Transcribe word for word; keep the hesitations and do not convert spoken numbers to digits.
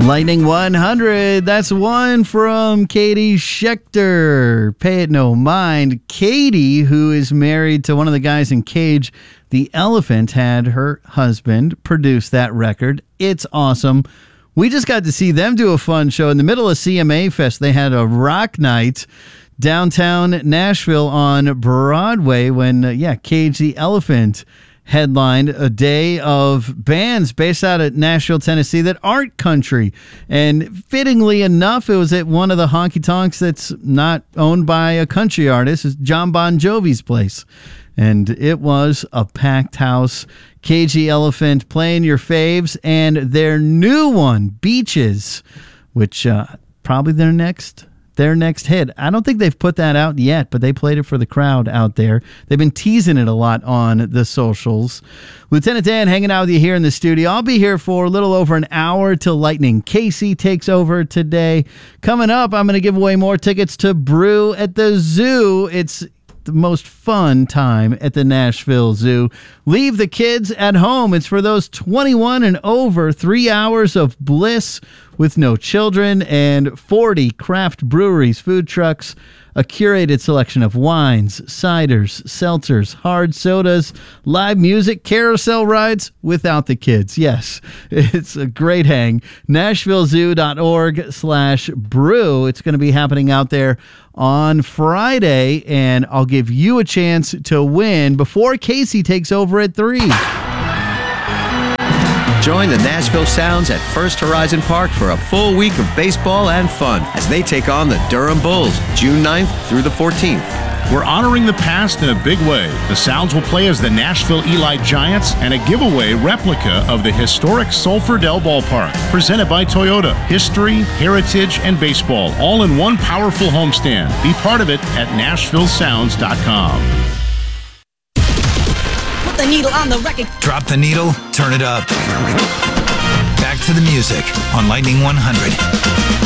Lightning one hundred, that's one from Katie Schechter. Pay it no mind. Katie, who is married to one of the guys in Cage the Elephant, had her husband produce that record. It's awesome. We just got to see them do a fun show. In the middle of C M A Fest, they had a rock night downtown Nashville on Broadway when, uh, yeah, Cage the Elephant headlined a day of bands based out of Nashville, Tennessee that aren't country. And fittingly enough, it was at one of the honky-tonks that's not owned by a country artist. It's John Bon Jovi's place. And it was a packed house. Cage the Elephant playing your faves, and their new one, Beaches, which uh, probably their next Their next hit. I don't think they've put that out yet, but they played it for the crowd out there. They've been teasing it a lot on the socials. Lieutenant Dan hanging out with you here in the studio. I'll be here for a little over an hour till Lightning Casey takes over today. Coming up, I'm going to give away more tickets to Brew at the Zoo. It's the most fun time at the Nashville Zoo. Leave the kids at home. It's for those twenty-one and over. Three hours of bliss with no children and forty craft breweries, food trucks, a curated selection of wines, ciders, seltzers, hard sodas, live music, carousel rides without the kids. Yes, it's a great hang. NashvilleZoo.org slash brew. It's going to be happening out there on Friday, and I'll give you a chance to win before Casey takes over at three. Join the Nashville Sounds at First Horizon Park for a full week of baseball and fun as they take on the Durham Bulls June ninth through the fourteenth. We're honoring the past in a big way. The Sounds will play as the Nashville Eli Giants and a giveaway replica of the historic Sulphur Dell Ballpark, presented by Toyota. History, heritage, and baseball, all in one powerful homestand. Be part of it at Nashville Sounds dot com. Put the needle on the record. Drop the needle, turn it up. Back to the music on Lightning one hundred.